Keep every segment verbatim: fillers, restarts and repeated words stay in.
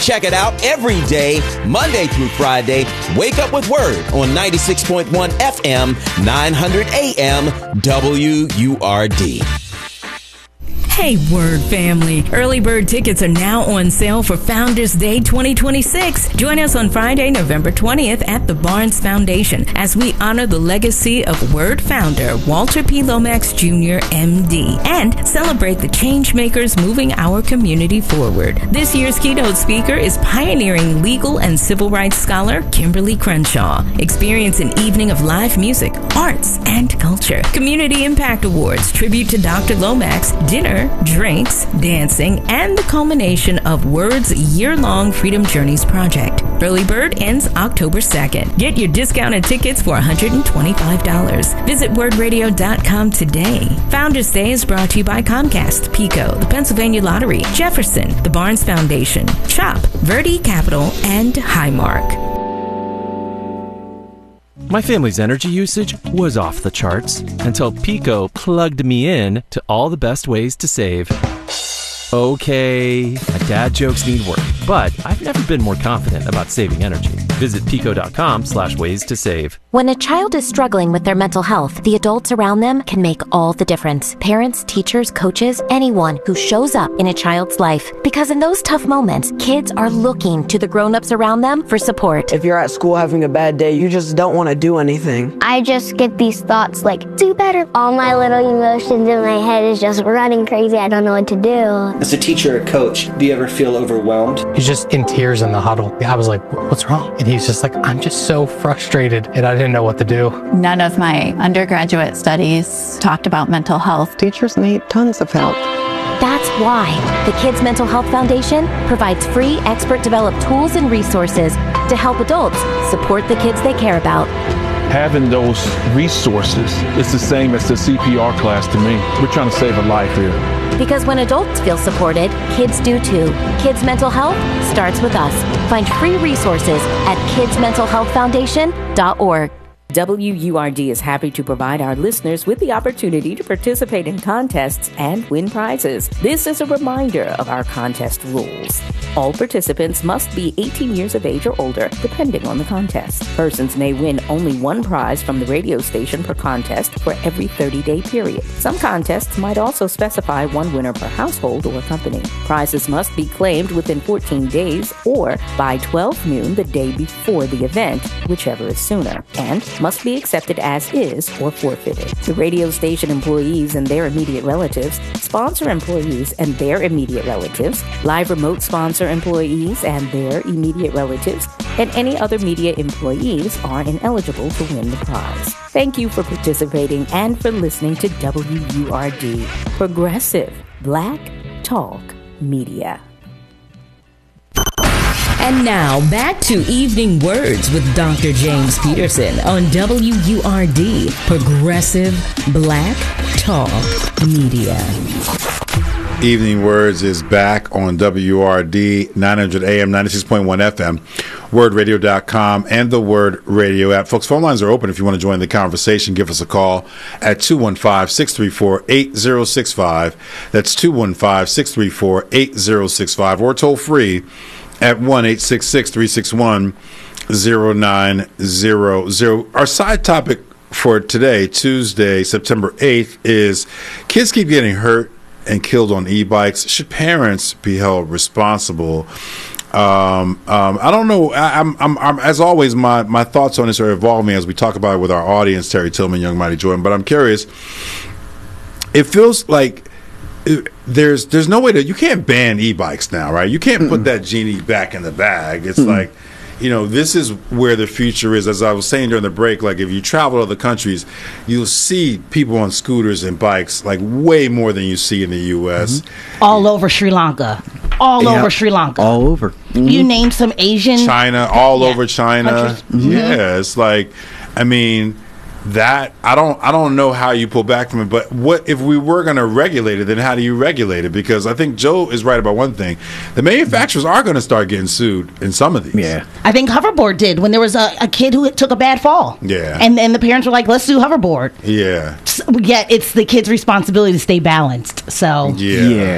Check it out every day, Monday through Friday. Wake up with Word on ninety-six point one F M, nine hundred A M, W U R D. Hey, Word family. Early bird tickets are now on sale for Founders Day twenty twenty-six. Join us on Friday, November twentieth at the Barnes Foundation as we honor the legacy of Word founder Walter P. Lomax Junior, M D, and celebrate the change makers moving our community forward. This year's keynote speaker is pioneering legal and civil rights scholar Kimberly Crenshaw. Experience an evening of live music, arts, and culture. Community Impact Awards, tribute to Doctor Lomax, dinner, drinks, dancing, and the culmination of Word's year-long Freedom Journeys project. Early bird ends October second. Get your discounted tickets for one hundred twenty-five dollars. Visit word radio dot com today. Founders Day is brought to you by Comcast, PECO, the Pennsylvania Lottery, Jefferson, the Barnes Foundation, CHOP, Verde Capital, and Highmark. My family's energy usage was off the charts until PECO plugged me in to all the best ways to save. Okay, my dad jokes need work, but I've never been more confident about saving energy. Visit peco.com slash ways to save. When a child is struggling with their mental health, the adults around them can make all the difference. Parents, teachers, coaches, anyone who shows up in a child's life. Because in those tough moments, kids are looking to the grown-ups around them for support. If you're at school having a bad day, you just don't want to do anything. I just get these thoughts like, do better. All my little emotions in my head is just running crazy. I don't know what to do. As a teacher or coach, do you ever feel overwhelmed? He's just in tears in the huddle. I was like, what's wrong? And he's just like, I'm just so frustrated, and I didn't know what to do. None of my undergraduate studies talked about mental health. Teachers need tons of help. That's why the Kids Mental Health Foundation provides free expert-developed tools and resources to help adults support the kids they care about. Having those resources is the same as the C P R class to me. We're trying to save a life here. Because when adults feel supported, kids do too. Kids Mental Health starts with us. Find free resources at kids mental health foundation dot org. W U R D is happy to provide our listeners with the opportunity to participate in contests and win prizes. This is a reminder of our contest rules. All participants must be eighteen years of age or older, depending on the contest. Persons may win only one prize from the radio station per contest for every thirty-day period. Some contests might also specify one winner per household or company. Prizes must be claimed within fourteen days or by twelve noon the day before the event, whichever is sooner, and must be accepted as is or forfeited. The radio station employees and their immediate relatives, sponsor employees and their immediate relatives, live remote sponsor employees and their immediate relatives, and any other media employees are ineligible to win the prize. Thank you for participating and for listening to W U R D, Progressive Black Talk Media. And now, back to Evening Words with Doctor James Peterson on W U R D, Progressive Black Talk Media. Evening Words is back on W U R D, nine hundred A M, ninety-six point one F M, word radio dot com, and the Word Radio app. Folks, phone lines are open if you want to join the conversation. Give us a call at two one five, six three four, eight zero six five. That's two one five, six three four, eight zero six five, or toll free at one eight six six, three six one, zero nine zero zero. Our side topic for today, Tuesday, September eighth, is kids keep getting hurt and killed on e-bikes. Should parents be held responsible? Um, um, I don't know. I, I'm, I'm, I'm, as always, my, my thoughts on this are evolving as we talk about it with our audience, Terry Tillman, Young Mighty Jordan. But I'm curious. It feels like it, there's there's no way to, you can't ban e-bikes now, right? You can't put that genie back in the bag. It's mm-hmm. like, you know, this is where the future is. As I was saying during the break, like if you travel to other countries, you'll see people on scooters and bikes like way more than you see in the U S. Mm-hmm. All over Sri Lanka. All yeah. over Sri Lanka. All over. Mm-hmm. You name some Asian. China, all yeah. over China. Mm-hmm. Yeah, it's like, I mean, that I don't I don't know how you pull back from it, but what if we were going to regulate it, then how do you regulate it? Because I think Joe is right about one thing. The manufacturers are going to start getting sued in some of these. Yeah. I think Hoverboard did when there was a, a kid who took a bad fall. Yeah. And then the parents were like, let's sue Hoverboard. Yeah. So, yet it's the kid's responsibility to stay balanced. So Yeah. Yeah.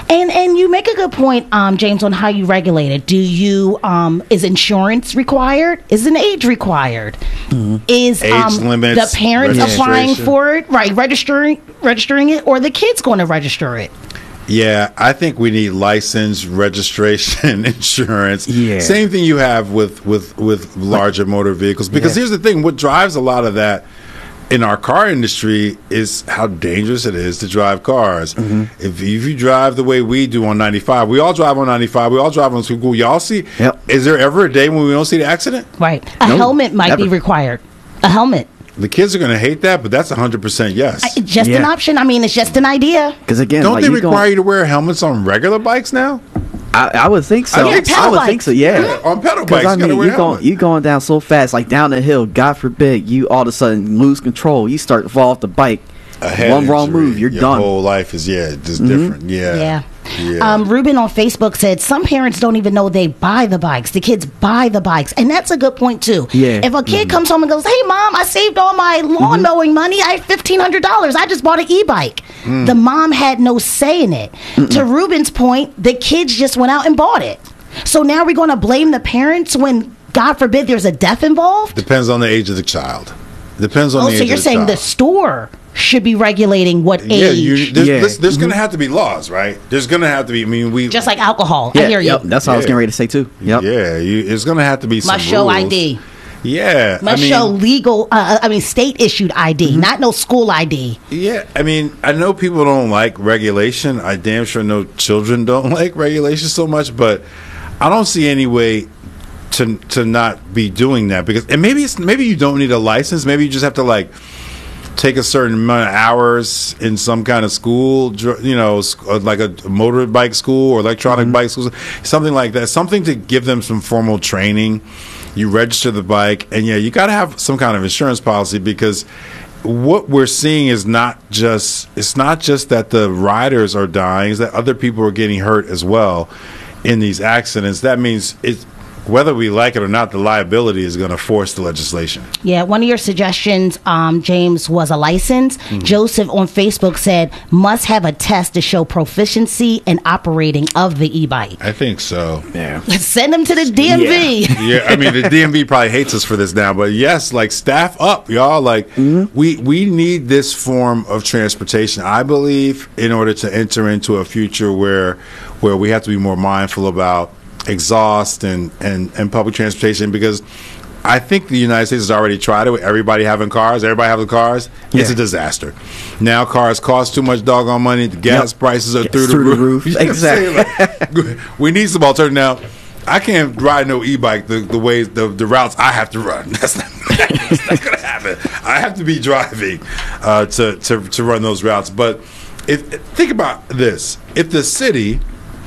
And and you make a good point, um, James, on how you regulate it. Do you um, is insurance required? Is an age required? Mm-hmm. Is age um, limits, the parents applying for it, right? Registering registering it, or the kids going to register it? Yeah, I think we need license, registration, insurance. Yeah. Same thing you have with with with larger motor vehicles. Because Yeah. here's the thing: what drives a lot of that in our car industry is how dangerous it is to drive cars. Mm-hmm. If, if you drive the way we do on ninety-five, we all drive on ninety-five. We all drive on school. Y'all see? Yep. Is there ever a day when we don't see the accident? Right. A No, helmet might never. be required. A helmet. The kids are going to hate that, but that's one hundred percent yes. I, just an Yeah. option. I mean, it's just an idea. Because again, Don't like, they you require gon- you to wear helmets on regular bikes now? I, I would think so. I think so. I would Pedal think so. Yeah. Yeah, on pedal Because bikes, I you gotta mean, wear you going helmet. you going down so fast, like down the hill. God forbid, you all of a sudden lose control. You start to fall off the bike. A head One wrong injury, move, you're your done. whole life is yeah, just Mhm. different. Yeah, Yeah. yeah. Um, Ruben on Facebook said some parents don't even know they buy the bikes. The kids buy the bikes, and that's a good point too. Yeah. If a kid Mhm. comes home and goes, "Hey, mom, I saved all my lawn mowing money. I have fifteen hundred dollars. I just bought an e-bike." Mm. The mom had no say in it. To Ruben's point, the kids just went out and bought it. So now we're going to blame the parents when, God forbid, there's a death involved. Depends on the age of the child. Depends on Oh, the so age you're of the saying child. the store should be regulating what Yeah, age? you, there's, Yeah. there's, there's going Mhm. to have to be laws, right? There's going to have to be. I mean, we Just like alcohol. I Yeah, hear you. yep, that's what I was Yeah. getting ready to say too. Yep. Yeah, you, it's going to have to be some Must show rules. I D. Yeah, Must I mean, show legal, uh, I mean, state issued I D, not no school I D. Yeah, I mean, I know people don't like regulation. I damn sure know children don't like regulation so much, but I don't see any way to to not be doing that because, and maybe it's maybe you don't need a license. Maybe you just have to like take a certain amount of hours in some kind of school, dr- you know, sc- uh, like a motorbike school or electronic bike school, something like that. Something to give them some formal training. You register the bike, and yeah, you got to have some kind of insurance policy because what we're seeing is not just it's not just that the riders are dying, it's that other people are getting hurt as well in these accidents. That means it's whether we like it or not, the liability is going to force the legislation. Yeah, one of your suggestions, um, James, was a license. Mhm. Joseph on Facebook said, must have a test to show proficiency in operating of the e-bike. I think so. Yeah. Let's send them to the D M V. Yeah, I mean the D M V probably hates us for this now, but yes, like staff up, y'all. Like we we need this form of transportation. I believe in order to enter into a future where where we have to be more mindful about exhaust and and and public transportation because I think the United States has already tried it with everybody having cars, everybody having cars. It's Yeah. a disaster. Now cars cost too much doggone money. The gas Yep. prices are Gas through the through the roof. roof. You know what I'm saying? Like, we need some alternative. Now, I can't ride no e-bike the, the ways the, the routes I have to run. That's not, that's not gonna happen. I have to be driving uh, to, to to run those routes. But if think about this: if the city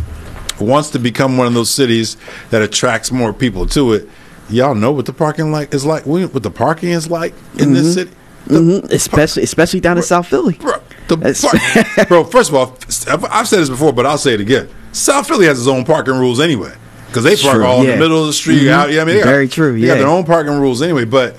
wants to become one of those cities that attracts more people to it, y'all know what the parking like is like. What the parking is like in this city. Mm-hmm. Especially, especially down in South Philly. Bro, the park, bro, first of all, I've, I've said this before, but I'll say it again. South Philly has its own parking rules anyway, because they park True, all in yeah. the middle of the street. Mhm. Out, yeah, I mean, they Very got, true, They got yeah. their own parking rules anyway. But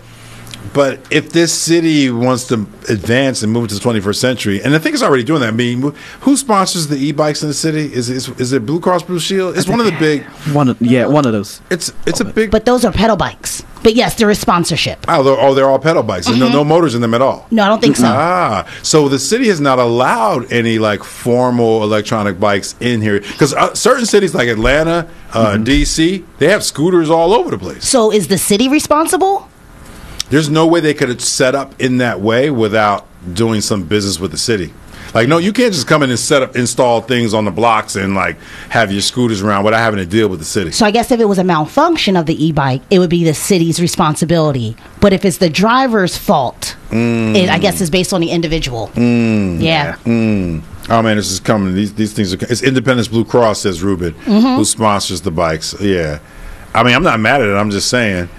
but if this city wants to advance and move to the twenty-first century, and I think it's already doing that. I mean, who sponsors the e-bikes in the city? Is is, is it Blue Cross Blue Shield? It's one of the big. One of, yeah, one of those. It's it's a big. But those are pedal bikes. But yes, there is sponsorship. Oh, they're, oh, they're all pedal bikes. There's no, no motors in them at all. No, I don't think so. Ah, so the city has not allowed any like formal electronic bikes in here because uh, certain cities like Atlanta, uh, D C, they have scooters all over the place. So is the city responsible? There's no way they could have set up in that way without doing some business with the city. Like, no, you can't just come in and set up, install things on the blocks and like have your scooters around without having to deal with the city. So I guess if it was a malfunction of the e-bike, it would be the city's responsibility. But if it's the driver's fault, Mm. it, I guess it's based on the individual. Mm. Yeah. Mm. Oh man, this is coming. These these things are. It's Independence Blue Cross, says Ruben, Mhm. who sponsors the bikes. Yeah, I mean, I'm not mad at it. I'm just saying.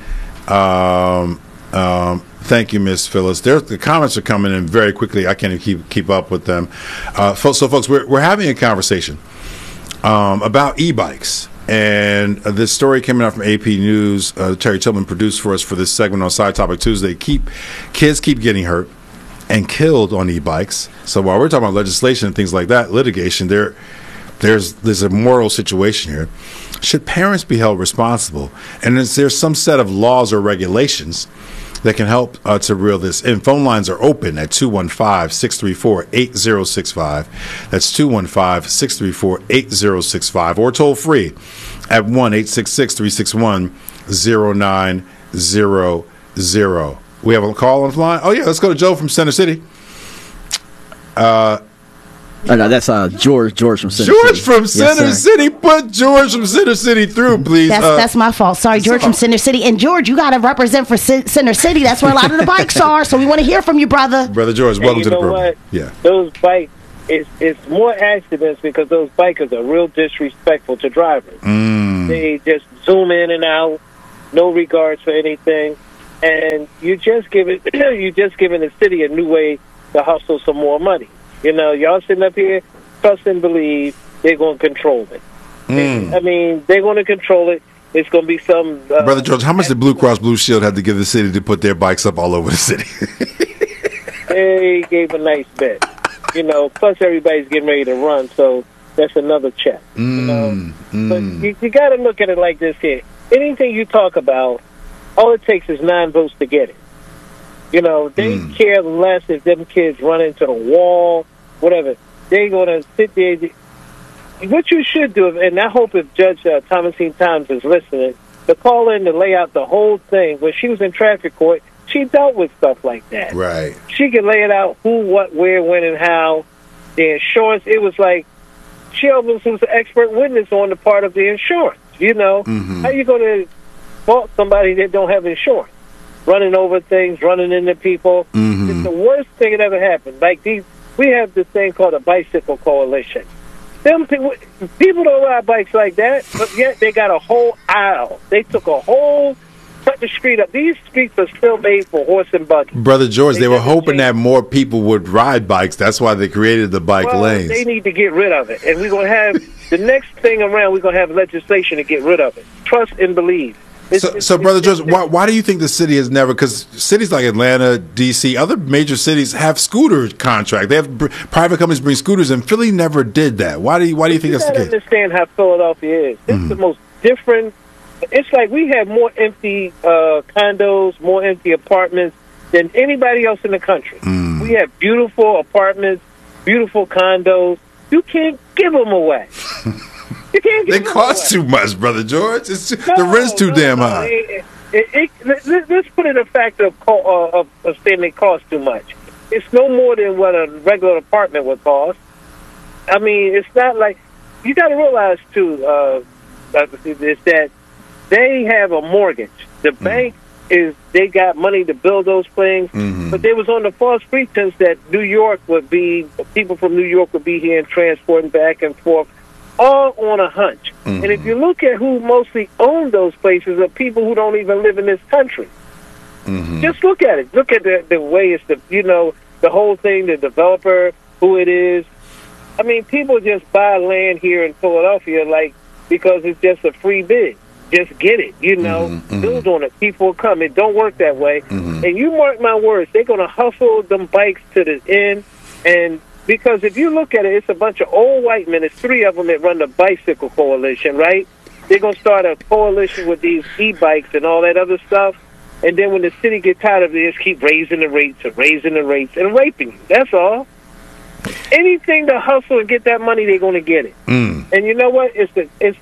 Um, um, thank you, Miss Phyllis. There, the comments are coming in very quickly. I can't even keep keep up with them. Uh, fo- so, folks, we're we're having a conversation um, about e-bikes. And uh, this story came out from A P News. Uh, Terry Tillman produced for us for this segment on Side Topic Tuesday. Keep kids keep getting hurt and killed on e-bikes. So while we're talking about legislation and things like that, litigation, there there's there's a moral situation here. Should parents be held responsible? And is there some set of laws or regulations that can help uh, to reel this in? Phone lines are open at two one five, six three four, eight zero six five. That's two one five, six three four, eight zero six five. Or toll free at one eight six six, three six one, zero nine zero zero. We have a call on the line. Oh, yeah, let's go to Joe from Center City. Uh, oh, no, that's uh, George George from Center George City. from Center yes, City. Put George from Center City through, please. That's uh, that's my fault. Sorry, George from Center City. And George, you got to represent for C- Center City. That's where a lot of the bikes are. So we want to hear from you, brother. Brother George, welcome you to the know program. What? Yeah. Those bikes, it's, it's more accidents because those bikers are real disrespectful to drivers. Mm. They just zoom in and out, no regards for anything. And you just give it, you just giving the city a new way to hustle some more money. You know, y'all sitting up here, trust and believe they're going to control it. Mm. I mean, they're going to control it. It's going to be some. Uh, Brother George, how much did Blue Cross Blue Shield have to give the city to put their bikes up all over the city? They gave a nice bit. You know, plus everybody's getting ready to run, so that's another check. Mm. You know? Mm. But you, you got to look at it like this here. Anything you talk about, all it takes is nine votes to get it. You know, they mm. care less if them kids run into the wall, whatever. They're going to sit there. What you should do, and I hope if Judge uh, Thomasine Times is listening, to call in to lay out the whole thing. When she was in traffic court, she dealt with stuff like that. Right. She could lay it out who, what, where, when, and how. The insurance, it was like she almost was an expert witness on the part of the insurance. You know, mm-hmm. how you going to fault somebody that don't have insurance? Running over things, running into people. Mm-hmm. It's the worst thing that ever happened. Like these, we have this thing called a bicycle coalition. Them people, people don't ride bikes like that, but yet they got a whole aisle. They took a whole, cut the street up. These streets are still made for horse and buggy. Brother George, they, they were hoping changed. that more people would ride bikes. That's why they created the bike well, lanes. They need to get rid of it. And we're going to have, the next thing around, we're going to have legislation to get rid of it. Trust and believe. It's, So, it's, so Brother it's, George, it's, why, why do you think the city has never? Because cities like Atlanta, D C, other major cities have scooter contract. They have br- private companies bring scooters, and Philly never did that. Why do you? Why do you think you that's the gotta case? Understand how Philadelphia is. It's Mm. the most different. It's like we have more empty uh, condos, more empty apartments than anybody else in the country. Mm. We have beautiful apartments, beautiful condos. You can't give them away. You can't give They them cost away. too much, Brother George. It's too, No, the rent's too no, damn no. high. It, it, it, it, let- let's put it in a factor of, co- uh, of, of saying they cost too much. It's no more than what a regular apartment would cost. I mean, it's not like you got to realize too uh, is that they have a mortgage. The mm. bank is they got money to build those things, mm-hmm. but they was on the false pretense that New York would be people from New York would be here and transporting back and forth, all on a hunch. Mm-hmm. And if you look at who mostly own those places, are people who don't even live in this country. Mm-hmm. Just look at it. Look at the the way it's the you know the whole thing, the developer, who it is. I mean, people just buy land here in Philadelphia like because it's just a free bid. Just get it, you know. Mm-hmm. Build on it. People will come. It don't work that way. Mm-hmm. And you mark my words, they're going to hustle them bikes to the end. And because if you look at it, it's a bunch of old white men. It's three of them that run the bicycle coalition, right? They're going to start a coalition with these e-bikes and all that other stuff. And then when the city gets tired of it, they just keep raising the rates and raising the rates and raping you. That's all. Anything to hustle and get that money, they're going to get it. Mm. And you know what? It's the it's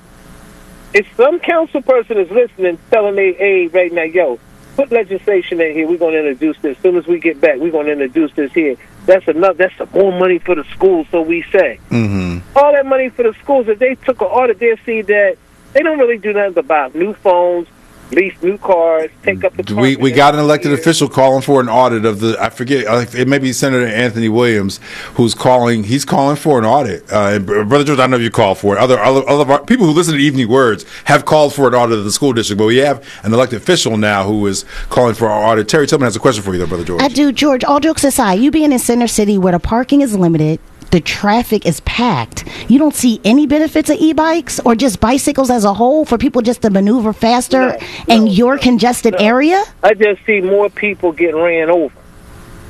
if some council person is listening, telling they, hey, right now, yo, put legislation in here. We're going to introduce this. As soon as we get back, we're going to introduce this here. That's enough. That's some more money for the schools, so we say. Mm-hmm. All that money for the schools, if they took an audit, they'll see that they don't really do nothing but buy new phones, lease new cars, take up the We we got an elected official calling for an audit of the. I forget. uh, It may be Senator Anthony Williams who's calling. He's calling for an audit. Uh, and Brother George, I know you call for it. Other other, other of our, people who listen to Evening Words have called for an audit of the school district. But we have an elected official now who is calling for our audit. Terry Tillman has a question for you, though, Brother George. I do, George. All jokes aside, you being in Center City where the parking is limited, the traffic is packed, you don't see any benefits of e-bikes or just bicycles as a whole for people just to maneuver faster No, in no, your no, congested no. area? I just see more people getting ran over.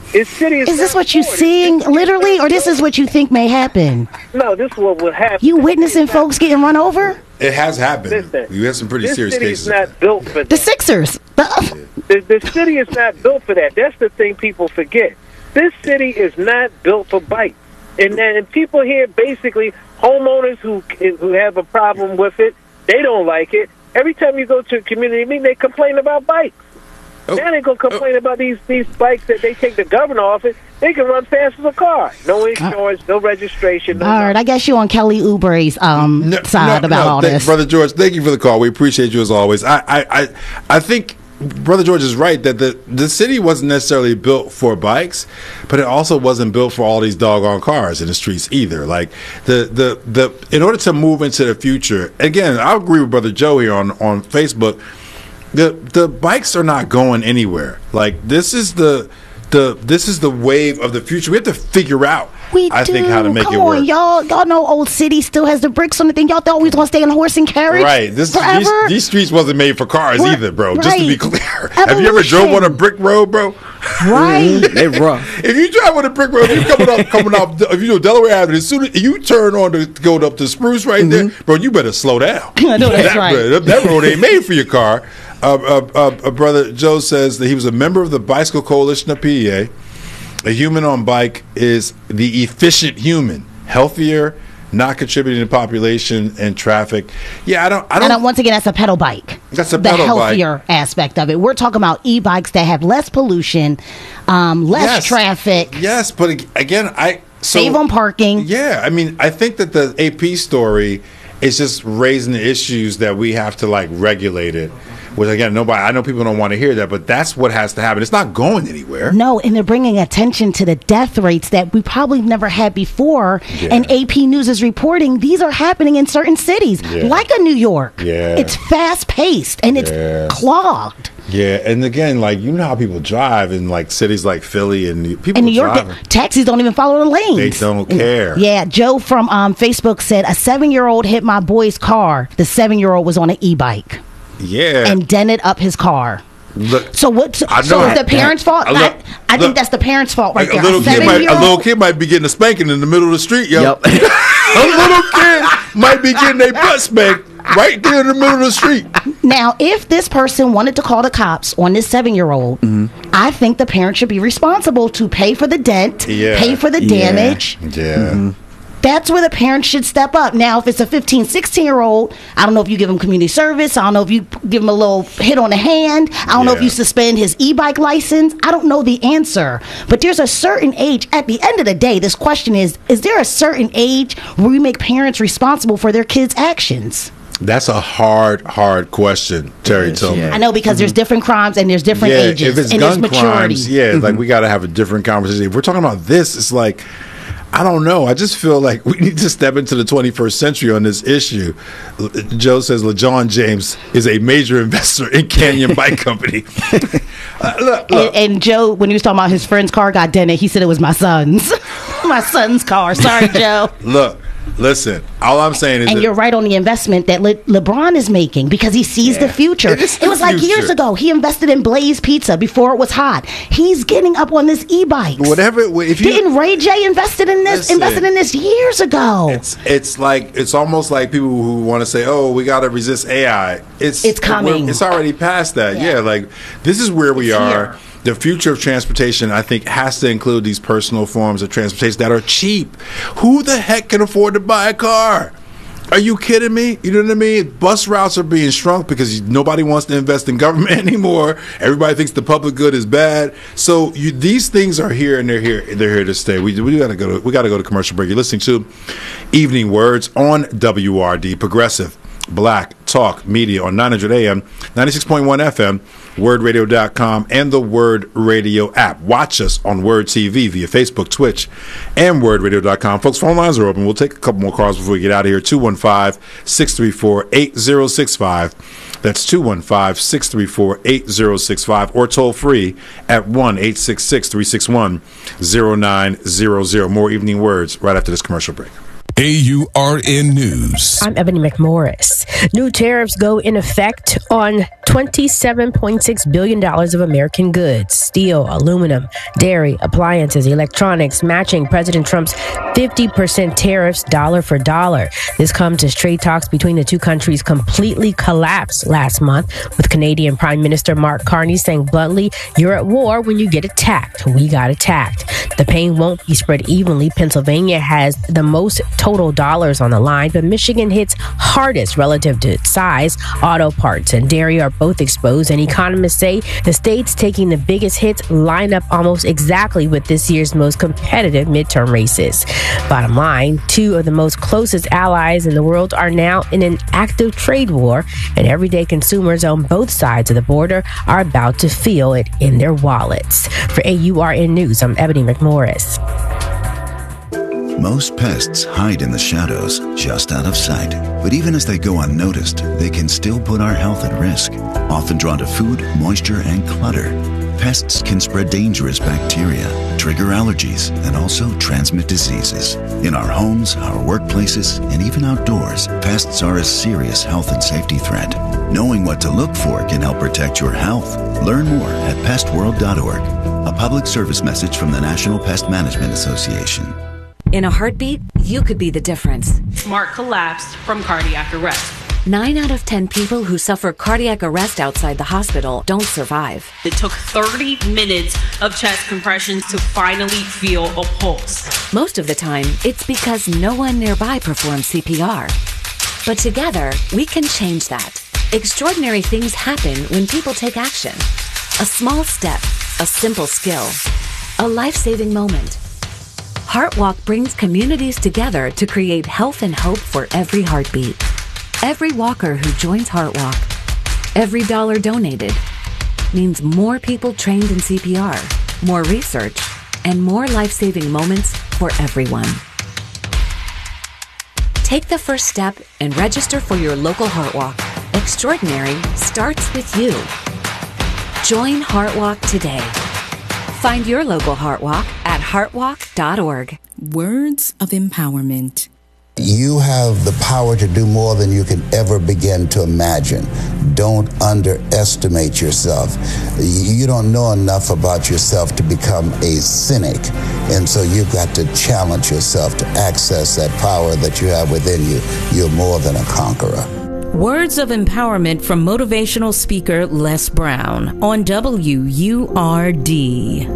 This city is Is this not what you're poor. seeing literally, or this is what you think may happen? No, this is what will happen. You witnessing folks getting run over? It has happened. Listen, You have some pretty this serious city cases. is not built for that. The Sixers. The, The, the city is not built for that. That's the thing people forget. This city is not built for bikes. And then and people here, basically, homeowners who who have a problem with it, they don't like it. Every time you go to a community meeting, they complain about bikes. Oh. Now they're going to complain oh. about these, these bikes that they take the governor off it. They can run fast as a car. No insurance, no registration. No all right, I guess you on Kelly Oubre's um, No, side no, about no, all th- this. Brother George, thank you for the call. We appreciate you as always. I, I, I, I think Brother George is right that the, the city wasn't necessarily built for bikes, but it also wasn't built for all these doggone cars in the streets either. Like the, the, the in order to move into the future, again, I agree with Brother Joe here on, on Facebook. The the bikes are not going anywhere. Like this is the the this is the wave of the future. We have to figure out We I do. think how to make Come it on, work. y'all. Y'all know Old City still has the bricks on the thing. Y'all thought we was gonna stay in horse and carriage, Right. This forever. these, these streets wasn't made for cars We're- either, bro. Just to be right. clear. Have you ever Evolution. drove on a brick road, bro? Right. They rough. If you drive on a brick road, you coming off, coming off. If you know Delaware Avenue, as soon as you turn on to go up to Spruce right there, bro, you better slow down. I know that's that, right. That, that road ain't made for your car. Uh, uh, uh, uh, brother Joe says that he was a member of the Bicycle Coalition of P E A. A human on bike is the efficient human, healthier, not contributing to population and traffic. Yeah, I don't. I don't. And uh, once again, that's a pedal bike. That's a the pedal bike. healthier aspect of it. We're talking about e-bikes that have less pollution, um, less Yes. traffic, Yes, but ag- again, I so, save on parking. Yeah, I mean, I think that the A P story is just raising the issues that we have to like regulate it. Which again, nobody. I know people don't want to hear that, but that's what has to happen. It's not going anywhere. No, and they're bringing attention to the death rates that we probably never had before. Yeah. And A P News is reporting these are happening in certain cities, Yeah. like a New York. Yeah. It's fast paced and it's Yeah. clogged. Yeah, and again, like you know how people drive in like cities like Philly and people In New York, driving. the taxis don't even follow the lanes. They don't care. Yeah, Joe from um, Facebook said a seven-year-old hit my boy's car. The seven-year-old was on an e-bike Yeah, and dented up his car. look, So what? So, I so know is the that- parents' fault? I look- I, I look, think that's the parents' fault right like there. a little kid might, a seven-year-old- little kid might be getting a spanking in the middle of the street, yo. Yep. A little kid might be getting their butt spanked right there in the middle of the street. Now, if this person wanted to call the cops on this seven-year-old, Mm-hmm. I think the parent should be responsible to pay for the dent, Yeah. pay for the Yeah. damage. Yeah. That's where the parents should step up. Now, if it's a fifteen, sixteen-year-old, I don't know if you give him community service. I don't know if you give him a little hit on the hand. I don't know if Yeah. you suspend his e-bike license. I don't know the answer. But there's a certain age. At the end of the day, this question is, is there a certain age where we make parents responsible for their kids' actions? That's a hard, hard question, Terry Tillman. yeah. I know because there's different crimes and there's different Yeah, ages if it's and gun there's maturity. crimes, yeah, like we got to have a different conversation. If we're talking about this, it's like, I don't know. I just feel like we need to step into the twenty-first century on this issue. L- Joe says LeJohn James is a major investor in Canyon Bike Company. uh, look, look. And, and Joe, when he was talking about his friend's car got dented, he said it was my son's. My son's car. Sorry, Joe. Look, listen. All I'm saying is, And that you're right on the investment that Le- LeBron is making because he sees Yeah. the future. It is It, the was like years future. ago. He invested in Blaze Pizza before it was hot. He's getting up on this e-bike. whatever. If you Didn't Ray J invested in this? Listen. invested in this years ago. It's it's like it's almost like people who want to say, "Oh, we got to resist A I." It's It's coming. we're- It's already past that. Yeah, Yeah. like this is where we It's are. here. The future of transportation, I think, has to include these personal forms of transportation that are cheap. Who the heck can afford to buy a car? Are you kidding me? You know what I mean? Bus routes are being shrunk because nobody wants to invest in government anymore. Everybody thinks the public good is bad. So you, these things are here and they're here. They're here to stay. We we got to go. To, we got to go to commercial break. You're listening to Evening Words on W R D Progressive Black Talk Media on nine hundred A M, ninety-six point one F M, word radio dot com, and the Word Radio app. Watch us on Word T V via Facebook, Twitch, and word radio dot com. Folks, phone lines are open. We'll take a couple more calls before we get out of here. two one five, six three four, eight zero six five. That's two one five, six three four, eight zero six five, or toll free at one eight six six, three six one, zero nine zero zero. More Evening Words right after this commercial break. A U R N News. I'm Ebony McMorris. New tariffs go in effect on twenty-seven point six billion dollars of American goods: steel, aluminum, dairy, appliances, electronics, matching President Trump's fifty percent tariffs dollar for dollar. This comes as trade talks between the two countries completely collapsed last month, with Canadian Prime Minister Mark Carney saying bluntly, "You're at war when you get attacked. We got attacked." The pain won't be spread evenly. Pennsylvania has the most total dollars on the line, but Michigan hits hardest relative to its size. Auto parts and dairy are both exposed, and economists say the states taking the biggest hits line up almost exactly with this year's most competitive midterm races. Bottom line, two of the most closest allies in the world are now in an active trade war, and everyday consumers on both sides of the border are about to feel it in their wallets. For A U R N News, I'm Ebony McMorris. Most pests hide in the shadows, just out of sight. But even as they go unnoticed, they can still put our health at risk. Often drawn to food, moisture, and clutter, pests can spread dangerous bacteria, trigger allergies, and also transmit diseases. In our homes, our workplaces, and even outdoors, pests are a serious health and safety threat. Knowing what to look for can help protect your health. Learn more at pest world dot org. A public service message from the National Pest Management Association. In a heartbeat, you could be the difference. Mark collapsed from cardiac arrest. Nine out of ten people who suffer cardiac arrest outside the hospital don't survive. It took thirty minutes of chest compressions to finally feel a pulse. Most of the time, it's because no one nearby performs C P R. But together, we can change that. Extraordinary things happen when people take action. A small step, a simple skill, a life-saving moment. HeartWalk brings communities together to create health and hope for every heartbeat. Every walker who joins HeartWalk, every dollar donated, means more people trained in C P R, more research, and more life-saving moments for everyone. Take the first step and register for your local HeartWalk. Extraordinary starts with you. Join HeartWalk today. Find your local HeartWalk at heart walk dot org. Words of empowerment. You have the power to do more than you can ever begin to imagine. Don't underestimate yourself. You don't know enough about yourself to become a cynic. And so you've got to challenge yourself to access that power that you have within you. You're more than a conqueror. Words of empowerment from motivational speaker Les Brown on W U R D.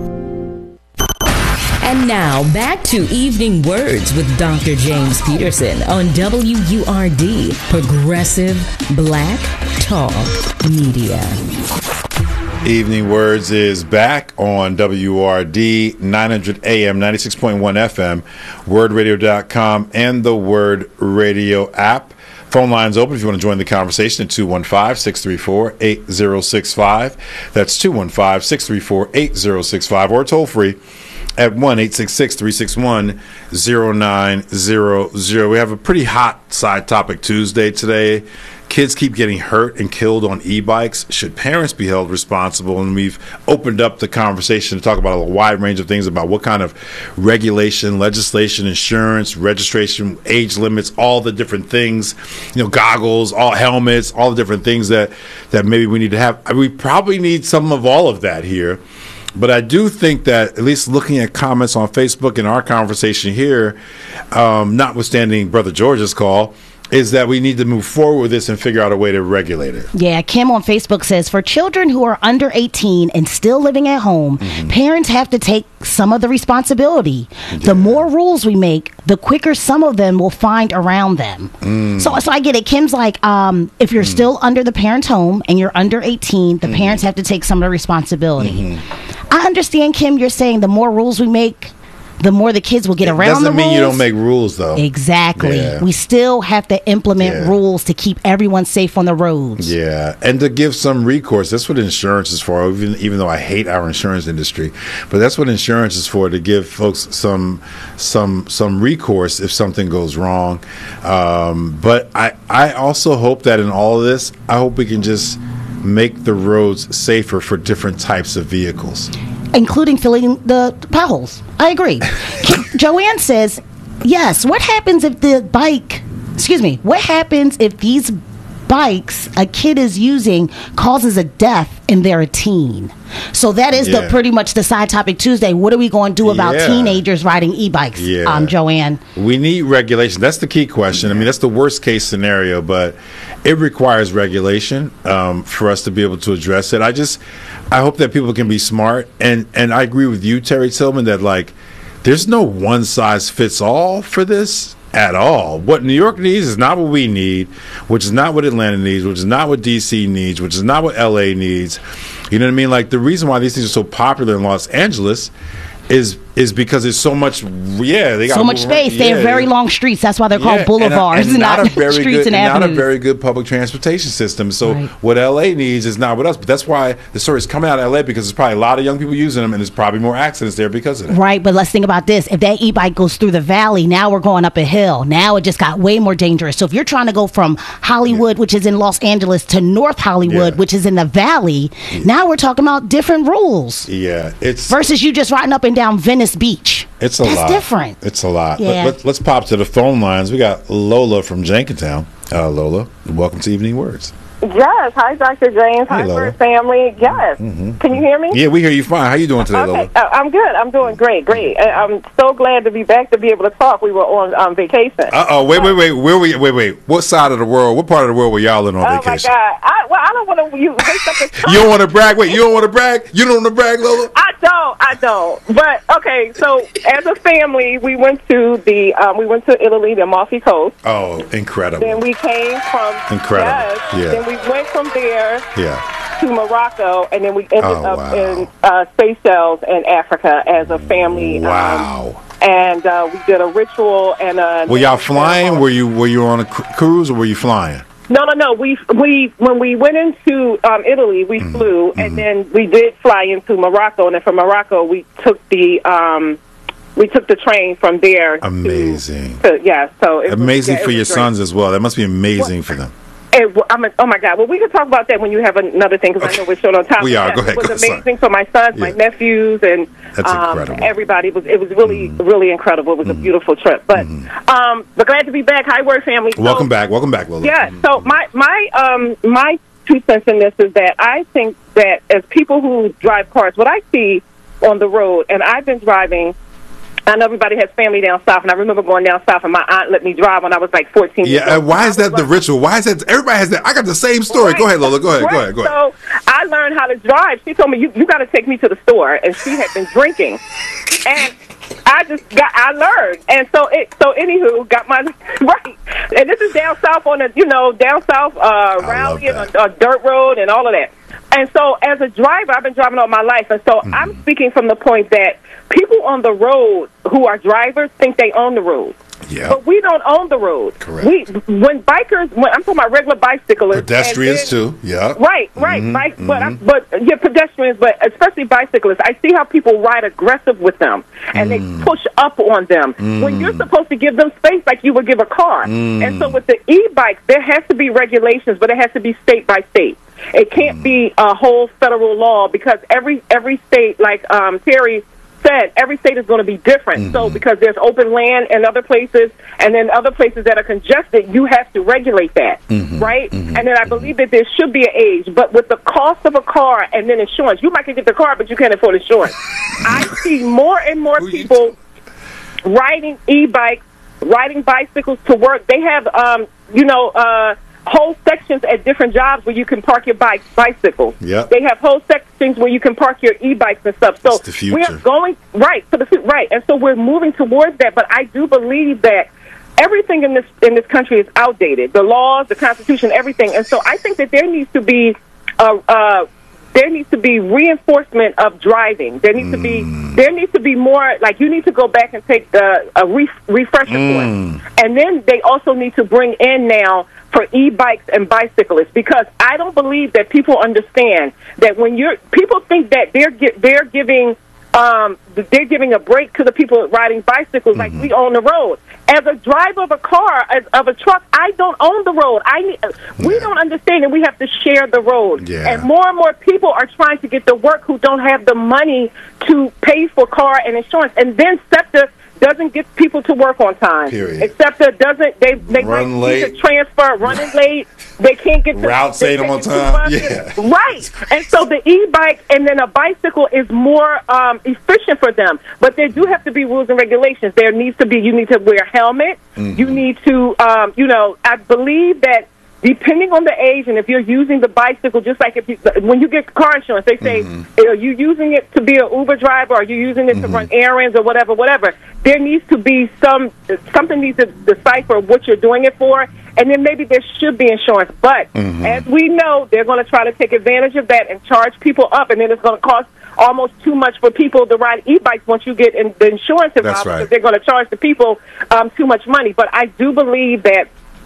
And now back to Evening Words with Doctor James Peterson on W U R D, Progressive Black Talk Media. Evening Words is back on W R D, nine hundred A M, ninety-six point one F M, word radio dot com, and the Word Radio app. Phone lines open if you want to join the conversation at two one five, six three four, eight zero six five. That's two one five, six three four, eight zero six five, or toll free at one eight six six, three six one, zero nine zero zero. We have a pretty hot side topic Tuesday today. Kids keep getting hurt and killed on e-bikes. Should parents be held responsible? And we've opened up the conversation to talk about a wide range of things about what kind of regulation, legislation, insurance, registration, age limits, all the different things, you know, goggles, all helmets, all the different things that, that maybe we need to have. We probably need some of all of that here. But I do think that, at least looking at comments on Facebook and our conversation here, um, notwithstanding Brother George's call, is that we need to move forward with this and figure out a way to regulate it. Yeah, Kim on Facebook says, for children who are under eighteen and still living at home, mm-hmm. parents have to take some of the responsibility. Yeah. The more rules we make, the quicker some of them will find around them. Mm. So, so I get it. Kim's like, um, if you're mm. still under the parent's home and you're under eighteen, the mm. parents have to take some of the responsibility. Mm-hmm. I understand, Kim, you're saying the more rules we make, the more the kids will get it around the rules. Doesn't mean you don't make rules, though. Exactly. Yeah. We still have to implement yeah. rules to keep everyone safe on the roads. Yeah, and to give some recourse. That's what insurance is for, even, even though I hate our insurance industry. But that's what insurance is for, to give folks some some some recourse if something goes wrong. Um, but I, I also hope that in all of this, I hope we can just make the roads safer for different types of vehicles, including filling the potholes. I agree. Joanne says, Yes. What happens if the bike, excuse me, what happens if these bikes a kid is using causes a death and they're a teen? So that is Yeah. the pretty much the side topic Tuesday. What are we going to do about Yeah. teenagers riding e-bikes? Yeah. Um, Joanne. We need regulation. That's the key question. I mean, that's the worst case scenario, but it requires regulation um, for us to be able to address it. I just, I hope that people can be smart. And, and I agree with you, Terry Tillman, that like, there's no one size fits all for this at all. What New York needs is not what we need, which is not what Atlanta needs, which is not what D C needs, which is not what L A needs. You know what I mean? Like, the reason why these things are so popular in Los Angeles is is because there's so much, yeah, they got So much space. They yeah, have very long streets. That's why they're called yeah, boulevards, and, a, and not, not, a very streets good, and and not avenues. a very good public transportation system. So Right. what L A needs is not what us. But that's why the story is coming out of L A, because there's probably a lot of young people using them, and there's probably more accidents there because of that. Right, but let's think about this. If that e-bike goes through the valley, now we're going up a hill. Now it just got way more dangerous. So if you're trying to go from Hollywood, which is in Los Angeles, to North Hollywood, Yeah. which is in the valley, now we're talking about different rules. Yeah, it's Versus you just riding up and down Venice Beach. It's a That's lot. different. It's a lot. Yeah. Let, let, let's pop to the phone lines. We got Lola from Jenkintown. Uh, Lola, welcome to Evening Words. Yes. Hi, Doctor James. Hi, Hey, Lola. Bird family. Yes. Mhm. Can you hear me? Yeah, we hear you fine. How you doing today, Okay. Lola? Uh, I'm good. I'm doing great. Great. Uh, I'm so glad to be back to be able to talk. We were on um, vacation. Uh oh, wait, wait, wait. Where we? Wait, wait. What side of the world? What part of the world were y'all in on Oh vacation? my God! I, well, I don't want to. You waste up the You don't want to brag. Wait, you don't want to brag. You don't want to brag, Lola. I don't. I don't. But okay. So as a family, we went to the um, we went to Italy, the Amalfi Coast. Oh, incredible. Then we came from Incredible. Yes, Yeah. Then we went from there Yeah. to Morocco, and then we ended Oh, up wow. in uh, Seychelles in Africa as a family. Wow. Um, and uh, we did a ritual and a. Were y'all flying? Were you Were you on a cru- cruise or were you flying? No, no, no. We we when we went into um, Italy, we Mm-hmm. flew, and then we did fly into Morocco, and then from Morocco we took the um, we took the train from there. Amazing. To, to, yeah, so it was- Amazing yeah, it for your was great. sons as well. That must be amazing for them. It, w- I'm a, oh my God! Well, we can talk about that when you have another thing, because I know we're short on time. We are. Yes, Go ahead. It was Go- sorry. amazing for my sons, my Yeah. nephews, and That's um, incredible. everybody. It was it was really really incredible. It was a beautiful trip. But um, but glad to be back. Hi, Word family. So- Welcome back. Welcome back, Lola. yeah. So my my um my two cents in this is that I think that as people who drive cars, what I see on the road, and I've been driving. I know everybody has family down south, and I remember going down south, and my aunt let me drive when I was like fourteen. years Yeah. old. Uh, why is that the ritual? Why is that? Everybody has that. I got the same story. Go ahead, Lola. Go ahead. Go Right. ahead. Go ahead. So I learned how to drive. She told me, you, you got to take me to the store. And she had been drinking. And I just got, I learned. And so, it, so anywho, got my, right. And this is down south on the, you know, down south, uh, Raleigh and a, a dirt road and all of that. And so as a driver, I've been driving all my life. And so Mm-hmm. I'm speaking from the point that people on the road who are drivers think they own the road. Yeah. But we don't own the road. Correct. We when bikers, when I'm talking about regular bicyclists, Pedestrians and too. Yeah. Right, right. Mhm, Bike, but I, mhm. but yeah, pedestrians, but especially bicyclists. I see how people ride aggressive with them, and Mm. they push up on them when you're supposed to give them space like you would give a car. Mm. And so with the e-bikes, there has to be regulations, but it has to be state by state. It can't Mm. be a whole federal law, because every every state, like um, Terry said, every state is going to be different. So because there's open land in other places, and then other places that are congested, you have to regulate that, right? And then I believe that there should be an age, but with the cost of a car and then insurance, you might can get the car, but you can't afford insurance. I see more and more people riding e-bikes, riding bicycles to work. They have, um, you know, uh, whole sections at different jobs where you can park your bike, bicycles. Yep. They have whole sections where you can park your e-bikes and stuff. So It's the future. we are going right to the fu- right, and so we're moving towards that. But I do believe that everything in this in this country is outdated. The laws, the Constitution, everything. And so I think that there needs to be a. Uh, there needs to be reinforcement of driving. There needs to be there needs to be more, like you need to go back and take the, a re- refresher Mm. course. And then they also need to bring in now for e-bikes and bicyclists, because I don't believe that people understand that when you're people think that they're gi- they're giving um, they're giving a break to the people riding bicycles like we own the road. As a driver of a car, as, of a truck, I don't own the road. I need, we don't understand that we have to share the road. Yeah. And more and more people are trying to get to work who don't have the money to pay for car and insurance, and then set the doesn't get people to work on time. Period. Acceptor doesn't, they, they Run might need late. to transfer, running late. They can't get to Routes they ain't on take it time. too Yeah. Right. And so the e-bike and then a bicycle is more um, efficient for them. But there do have to be rules and regulations. There needs to be, you need to wear a helmet. Mm-hmm. You need to, um, you know, I believe that depending on the age, and if you're using the bicycle, just like if you, when you get car insurance, they say, Mm-hmm. are you using it to be an Uber driver? Or are you using it Mm-hmm. to run errands or whatever, whatever? There needs to be some, something needs to decipher what you're doing it for, and then maybe there should be insurance. But Mm-hmm. as we know, they're going to try to take advantage of that and charge people up, and then it's going to cost almost too much for people to ride e-bikes once you get in the insurance involved. That's right. Because they're going to charge the people um, too much money. But I do believe that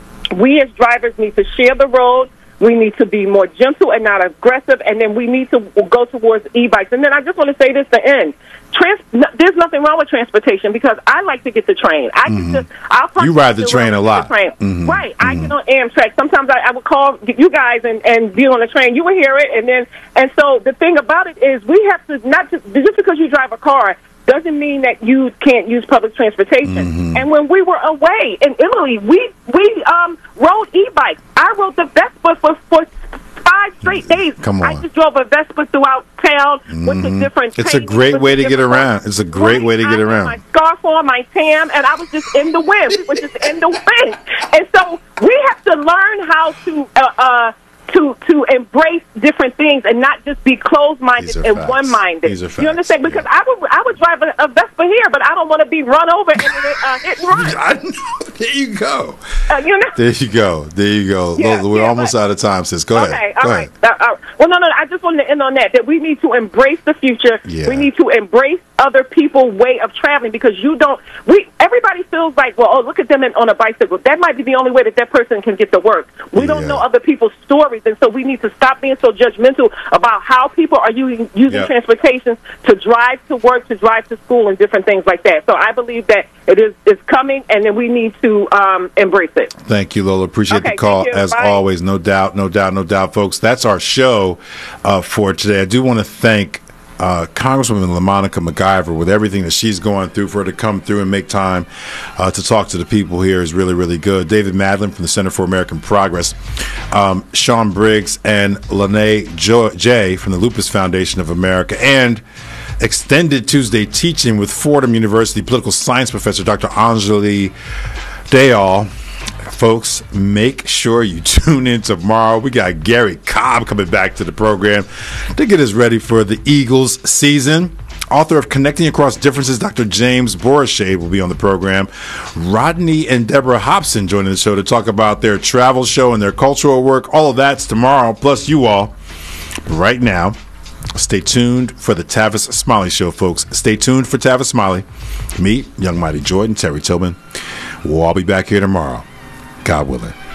we as drivers need to share the road. We need to be more gentle and not aggressive, and then we need to go towards e-bikes. And then I just want to say this to end. Trans- n- there's nothing wrong with transportation because I like to get the train. I Mhm. get to, I'll punch You ride the through train and a get lot. the train. Mhm. Right. I get on Amtrak. Sometimes I, I would call you guys and, and be on the train. You would hear it, and then and so the thing about it is we have to not just, just because you drive a car doesn't mean that you can't use public transportation. Mm-hmm. And when we were away in Italy, we we um, rode e-bikes. I rode the Vespa for, for five straight days. Come on. I just drove a Vespa throughout town with the Mhm. different. It's a trains, great with way the to get different around. buses. It's a great way to Right. get I had around. my scarf on, my tam, and I was just in the wind. We were just in the wind. And so we have to learn how to uh, uh, to to embrace different things and not just be closed-minded These are and facts. one-minded. These are You facts. understand? Because I would I would drive a, a Vespa here, but I don't want to be run over and uh, hit and run. There you go. Uh, you know. There you go. There you go. Yeah, Lola, we're yeah, almost out of time, sis. Go Okay, ahead. all Go right. ahead. Uh, uh, well, no, no, I just wanted to end on that, that we need to embrace the future. Yeah. We need to embrace other people's way of traveling because you don't, we, everybody feels like, well, oh, look at them in, on a bicycle. That might be the only way that that person can get to work. We don't Yeah. know other people's stories, and so we need to stop being so judgmental about how people are using, using Yep. transportation to drive to work, to drive to school, and different things like that. So I believe that it is is coming, and then we need to um, embrace it. Thank you, Lola. Appreciate Okay, the call, thank you. as Bye. always. No doubt, no doubt, no doubt, folks. That's our show uh, for today. I do want to thank uh, Congresswoman LaMonica McIver with everything that she's going through. For her to come through and make time uh, to talk to the people here is really, really good. David Madlin from the Center for American Progress, um, Sean Briggs, and Lene jo- J from the Lupus Foundation of America, and extended Tuesday teaching with Fordham University political science professor Doctor Anjali Dayal. Folks, make sure you tune in tomorrow. We got Gary Cobb coming back to the program to get us ready for the Eagles season. Author of Connecting Across Differences, Doctor James Boroshay will be on the program. Rodney and Deborah Hobson joining the show to talk about their travel show and their cultural work. All of that's tomorrow, plus you all. Right now, stay tuned for the Tavis Smiley Show, folks. Stay tuned for Tavis Smiley. Me, Young Mighty Jordan, Terry Tillman. We'll all be back here tomorrow. God willing.